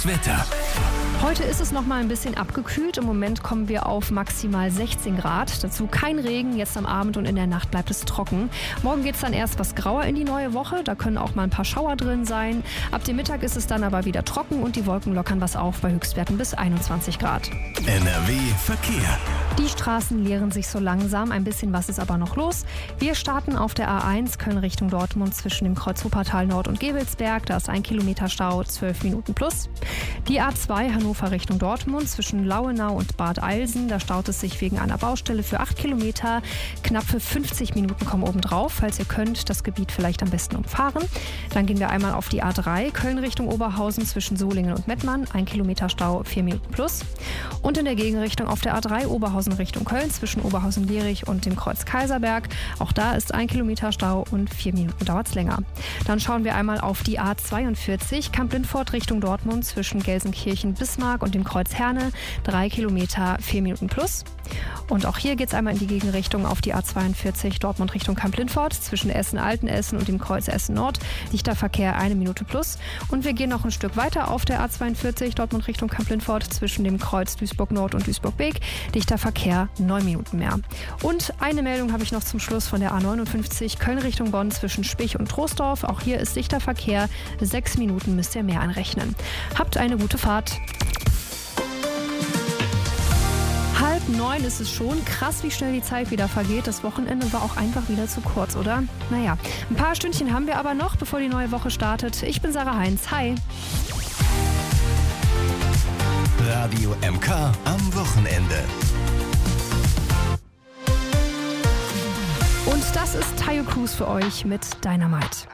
Das Wetter. Heute ist es noch mal ein bisschen abgekühlt. Im Moment kommen wir auf maximal 16 Grad. Dazu kein Regen. Jetzt am Abend und in der Nacht bleibt es trocken. Morgen geht es dann erst was grauer in die neue Woche. Da können auch mal ein paar Schauer drin sein. Ab dem Mittag ist es dann aber wieder trocken und die Wolken lockern was auf bei Höchstwerten bis 21 Grad. NRW Verkehr. Die Straßen leeren sich so langsam. Ein bisschen was ist aber noch los. Wir starten auf der A1 Köln Richtung Dortmund zwischen dem Kreuz Wuppertal Nord und Gevelsberg. Da ist 1 Kilometer Stau, 12 Minuten plus. Die A2 Hannover Richtung Dortmund zwischen Lauenau und Bad Eilsen. Da staut es sich wegen einer Baustelle für 8 Kilometer. Knappe 50 Minuten kommen obendrauf. Falls ihr könnt, das Gebiet vielleicht am besten umfahren. Dann gehen wir einmal auf die A3 Köln Richtung Oberhausen zwischen Solingen und Mettmann. 1 Kilometer Stau, 4 Minuten plus. Und in der Gegenrichtung auf der A3 Oberhausen Richtung Köln zwischen Oberhausen-Lierich und dem Kreuz Kaiserberg. Auch da ist 1 Kilometer Stau und 4 Minuten dauert es länger. Dann schauen wir einmal auf die A42 Kamp-Lindfort Richtung Dortmund zwischen Gelsenkirchen-Bismarck und dem Kreuz Herne. 3 Kilometer, 4 Minuten plus. Und auch hier geht es einmal in die Gegenrichtung auf die A42 Dortmund Richtung Kamp-Lindfort zwischen Essen-Altenessen und dem Kreuz Essen-Nord. Dichter Verkehr 1 Minute plus. Und wir gehen noch ein Stück weiter auf der A42 Dortmund Richtung Kamp-Lindfort zwischen dem Kreuz Duisburg-Nord und Duisburg-Beek. Dichter Verkehr 9 Minuten mehr. Und eine Meldung habe ich noch zum Schluss von der A59 Köln Richtung Bonn zwischen Spich und Troisdorf. Auch hier ist dichter Verkehr. 6 Minuten müsst ihr mehr anrechnen. Habt eine gute Fahrt. 8:30 ist es schon. Krass, wie schnell die Zeit wieder vergeht. Das Wochenende war auch einfach wieder zu kurz, oder? Naja, ein paar Stündchen haben wir aber noch, bevor die neue Woche startet. Ich bin Sarah Heinz. Hi. Radio MK am Wochenende. Und das ist Tayo Cruz für euch mit Dynamite.